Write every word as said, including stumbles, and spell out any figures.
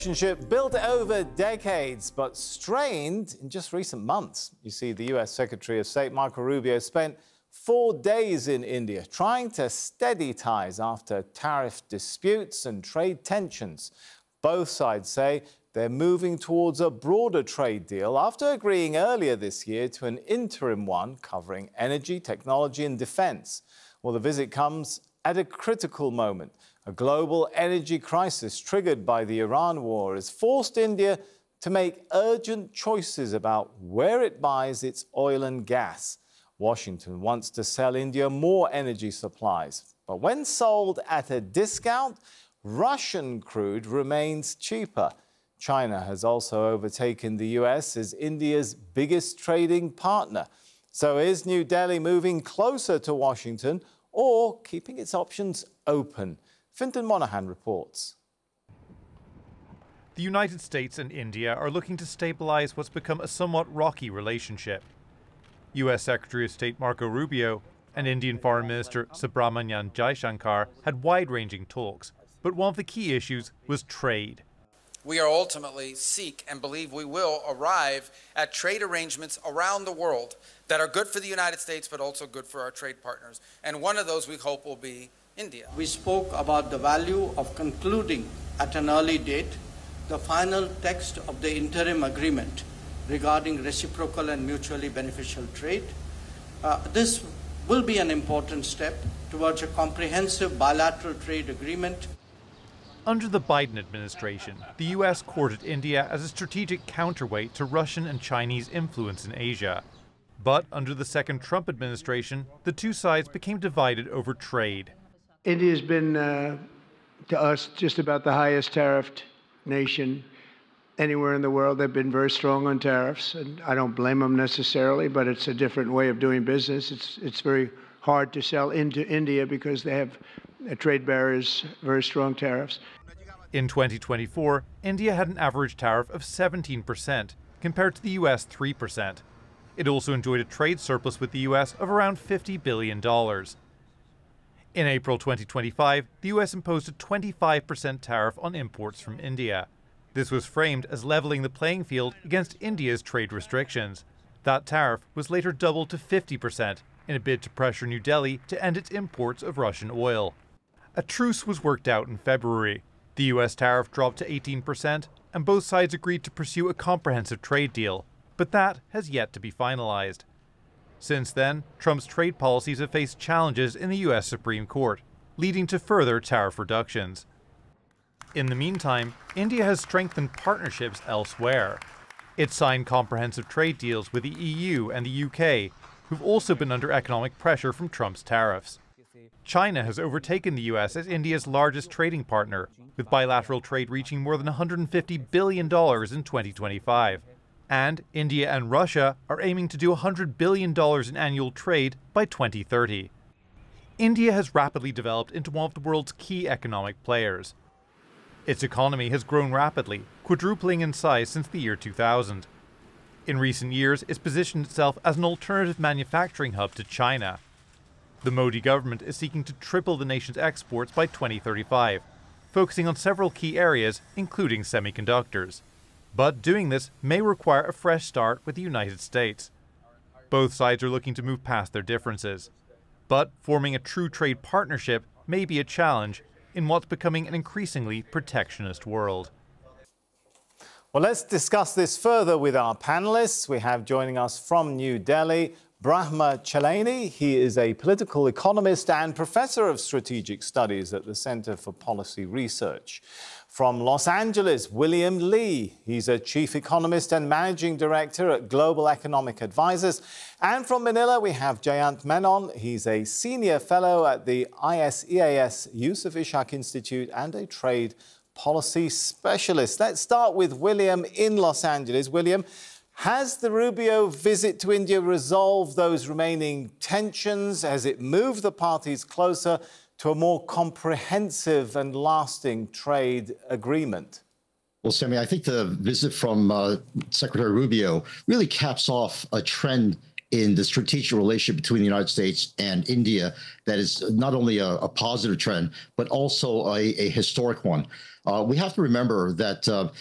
Relationship built over decades, but strained in just recent months. You see, the U S Secretary of State Marco Rubio spent four days in India trying to steady ties after tariff disputes and trade tensions. Both sides say they're moving towards a broader trade deal after agreeing earlier this year to an interim one covering energy, technology and defense. Well, the visit comes at a critical moment. A global energy crisis triggered by the Iran war has forced India to make urgent choices about where it buys its oil and gas. Washington wants to sell India more energy supplies, but when sold at a discount, Russian crude remains cheaper. China has also overtaken the U S as India's biggest trading partner. So is New Delhi moving closer to Washington or keeping its options open? Fintan Monahan reports. The United States and India are looking to stabilize what's become a somewhat rocky relationship. U S Secretary of State Marco Rubio and Indian Foreign Minister Subrahmanyam Jaishankar had wide-ranging talks, but one of the key issues was trade. We are ultimately seek and believe we will arrive at trade arrangements around the world that are good for the United States, but also good for our trade partners. And one of those we hope will be India. We spoke about the value of concluding at an early date the final text of the interim agreement regarding reciprocal and mutually beneficial trade. Uh, this will be an important step towards a comprehensive bilateral trade agreement. Under the Biden administration, the U S courted India as a strategic counterweight to Russian and Chinese influence in Asia. But under the second Trump administration, the two sides became divided over trade. India's been, uh, to us, just about the highest tariffed nation anywhere in the world. They've been very strong on tariffs, and I don't blame them necessarily, but it's a different way of doing business. It's, it's very hard to sell into India because they have uh, trade barriers, very strong tariffs. In twenty twenty-four, India had an average tariff of seventeen percent, compared to the U S three percent. It also enjoyed a trade surplus with the U S of around fifty billion dollars. In April twenty twenty-five, the U S imposed a twenty-five percent tariff on imports from India. This was framed as leveling the playing field against India's trade restrictions. That tariff was later doubled to fifty percent in a bid to pressure New Delhi to end its imports of Russian oil. A truce was worked out in February. The U S tariff dropped to eighteen percent, and both sides agreed to pursue a comprehensive trade deal. But that has yet to be finalized. Since then, Trump's trade policies have faced challenges in the U S Supreme Court, leading to further tariff reductions. In the meantime, India has strengthened partnerships elsewhere. It signed comprehensive trade deals with the E U and the U K, who've also been under economic pressure from Trump's tariffs. China has overtaken the U S as India's largest trading partner, with bilateral trade reaching more than one hundred fifty billion dollars in twenty twenty-five. And India and Russia are aiming to do one hundred billion dollars in annual trade by twenty thirty. India has rapidly developed into one of the world's key economic players. Its economy has grown rapidly, quadrupling in size since the year two thousand. In recent years, it's positioned itself as an alternative manufacturing hub to China. The Modi government is seeking to triple the nation's exports by twenty thirty-five, focusing on several key areas, including semiconductors. But doing this may require a fresh start with the United States. Both sides are looking to move past their differences. But forming a true trade partnership may be a challenge in what's becoming an increasingly protectionist world. Well, let's discuss this further with our panelists. We have joining us from New Delhi, Brahma Chelani. He is a political economist and professor of strategic studies at the Center for Policy Research. From Los Angeles, William Lee. He's a chief economist and managing director at Global Economic Advisors. And from Manila, we have Jayant Menon. He's a senior fellow at the I S E A S Yusuf Ishak Institute and a trade policy specialist. Let's start with William in Los Angeles. William, has the Rubio visit to India resolved those remaining tensions? Has it moved the parties closer to a more comprehensive and lasting trade agreement? Well, Sammy, I think the visit from uh, Secretary Rubio really caps off a trend in the strategic relationship between the United States and India that is not only a, a positive trend, but also a, a historic one. Uh, we have to remember that uh,